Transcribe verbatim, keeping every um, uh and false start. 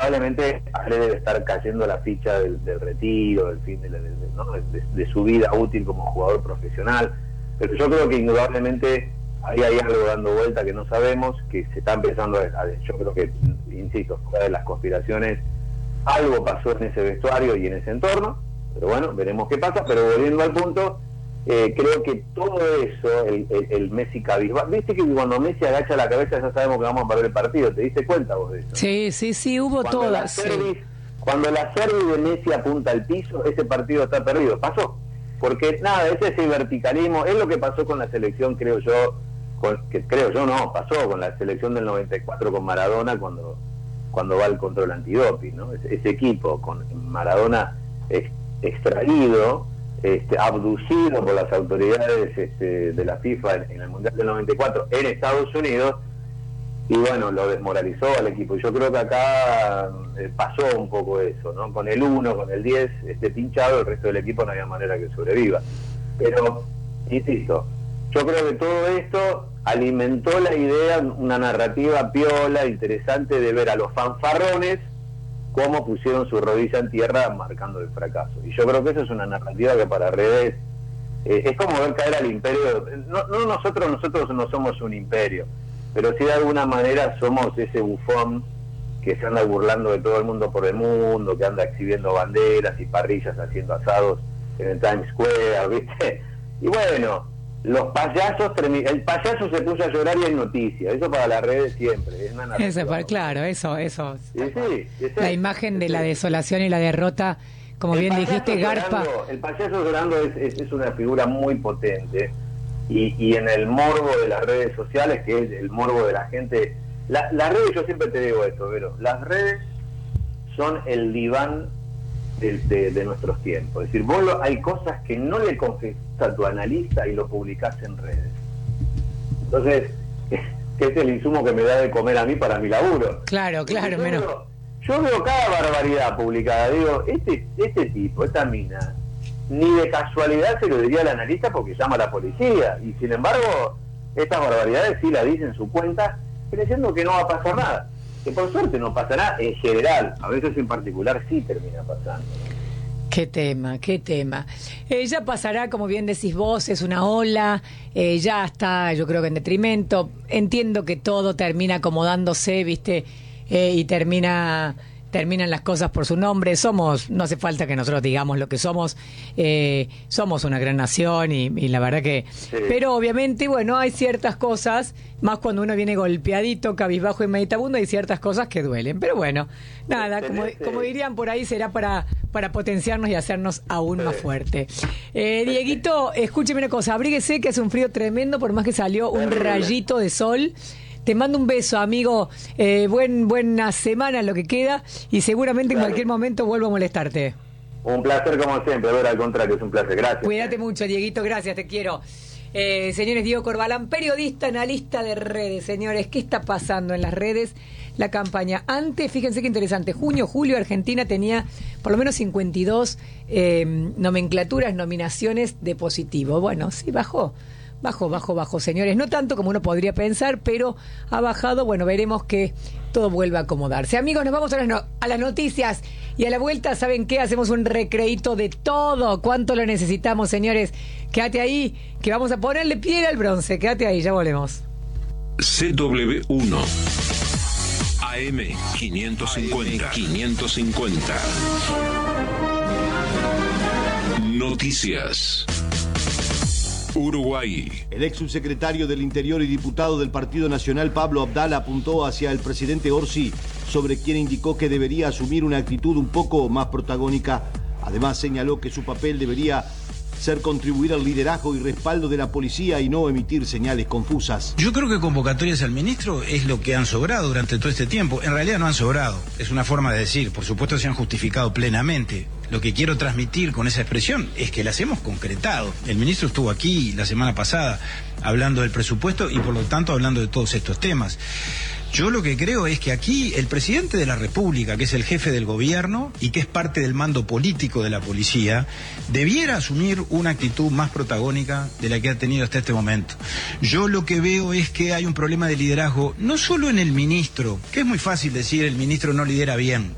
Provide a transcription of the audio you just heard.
indudablemente Ale debe estar cayendo la ficha del, del retiro, del fin de, la, de, ¿no? de, de su vida útil como jugador profesional, pero yo creo que indudablemente ahí hay algo dando vuelta que no sabemos, que se está empezando a, a yo creo que, insisto, fuera de las conspiraciones, algo pasó en ese vestuario y en ese entorno, pero bueno, veremos qué pasa. Pero volviendo al punto, eh, creo que todo eso, el, el, el Messi cabizbajo, viste que cuando Messi agacha la cabeza ya sabemos que vamos a perder el partido, ¿te diste cuenta vos de eso? Sí, sí, sí, hubo cuando todas. La cervis, sí. Cuando la cervis de Messi apunta al piso, ese partido está perdido, pasó. Porque nada, ese ese verticalismo, es lo que pasó con la selección, creo yo, con, que creo yo no, pasó con la selección del noventa y cuatro con Maradona cuando cuando va el control antidoping, ¿no? Ese, ese equipo con Maradona ex, extraído, este, abducido por las autoridades este, de la FIFA en, en el Mundial del noventa y cuatro en Estados Unidos, y bueno, lo desmoralizó al equipo. Y yo creo que acá eh, pasó un poco eso, ¿no? Con el uno, con el diez, este pinchado, el resto del equipo no había manera que sobreviva. Pero, insisto, yo creo que todo esto alimentó la idea, una narrativa piola, interesante, de ver a los fanfarrones cómo pusieron su rodilla en tierra marcando el fracaso. Y yo creo que eso es una narrativa que para redes eh, es como ver caer al imperio. No, no nosotros, nosotros no somos un imperio, pero sí de alguna manera somos ese bufón que se anda burlando de todo el mundo por el mundo, que anda exhibiendo banderas y parrillas haciendo asados en el Times Square, ¿viste? Y bueno, los payasos, el payaso se puso a llorar y es noticia, eso para las redes siempre. Es una eso, claro, eso, eso. Sí, sí, sí, la imagen sí, de la desolación y la derrota, como el bien dijiste, Garpa. Llorando, el payaso llorando es, es, es una figura muy potente. Y, y en el morbo de las redes sociales, que es el morbo de la gente, la, las redes, yo siempre te digo esto, pero las redes son el diván de, de, de nuestros tiempos. Es decir, vos lo, hay cosas que no le confesás a tu analista y lo publicás en redes. Entonces, que es el insumo que me da de comer a mí para mi laburo. Claro, claro, yo menos. Veo, yo veo cada barbaridad publicada, digo, este, este tipo, esta mina, ni de casualidad se lo diría al analista porque llama a la policía, y sin embargo estas barbaridades sí la dice en su cuenta, creyendo que no va a pasar nada, que por suerte no pasará en general, a veces en particular sí termina pasando. Qué tema, qué tema. Eh, ya pasará, como bien decís vos, es una ola, eh, ya está, yo creo que en detrimento, entiendo que todo termina acomodándose, viste, eh, y termina... terminan las cosas por su nombre. Somos, no hace falta que nosotros digamos lo que somos, eh, somos una gran nación y, y la verdad que sí. Pero obviamente, bueno, hay ciertas cosas, más cuando uno viene golpeadito, cabizbajo y meditabundo, hay ciertas cosas que duelen, pero bueno, nada, como, como dirían por ahí, será para, para potenciarnos y hacernos aún sí. más fuerte. eh, Dieguito, escúcheme una cosa, abríguese que hace un frío tremendo, por más que salió un rayito de sol. Te mando un beso, amigo. Eh, buen Buena semana lo que queda y seguramente claro. en cualquier momento vuelvo a molestarte. Un placer como siempre, ver al contrario, es un placer. Gracias. Cuídate mucho, Dieguito, gracias, te quiero. Eh, señores, Diego Corbalán, periodista, analista de redes. Señores, ¿qué está pasando en las redes? La campaña. Antes, fíjense qué interesante, junio, julio, Argentina tenía por lo menos cincuenta y dos eh, nomenclaturas, nominaciones de positivo. Bueno, sí, bajó. Bajo, bajo, bajo, señores. No tanto como uno podría pensar, pero ha bajado. Bueno, veremos que todo vuelva a acomodarse. Amigos, nos vamos a las, no- a las noticias. Y a la vuelta, ¿saben qué? Hacemos un recreíto de todo. ¿Cuánto lo necesitamos, señores? Quédate ahí, que vamos a ponerle piel al bronce. Quédate ahí, ya volvemos. C W uno A M quinientos cincuenta. quinientos cincuenta. Noticias. Uruguay. El ex subsecretario del Interior y diputado del Partido Nacional, Pablo Abdala, apuntó hacia el presidente Orsi, sobre quien indicó que debería asumir una actitud un poco más protagónica. Además, señaló que su papel debería ser contribuir al liderazgo y respaldo de la policía y no emitir señales confusas. Yo creo que convocatorias al ministro es lo que han sobrado durante todo este tiempo. En realidad no han sobrado, es una forma de decir. Por supuesto se han justificado plenamente. Lo que quiero transmitir con esa expresión es que las hemos concretado. El ministro estuvo aquí la semana pasada hablando del presupuesto y por lo tanto hablando de todos estos temas. Yo lo que creo es que aquí el presidente de la República, que es el jefe del gobierno y que es parte del mando político de la policía, debiera asumir una actitud más protagónica de la que ha tenido hasta este momento. Yo lo que veo es que hay un problema de liderazgo, no solo en el ministro, que es muy fácil decir el ministro no lidera bien.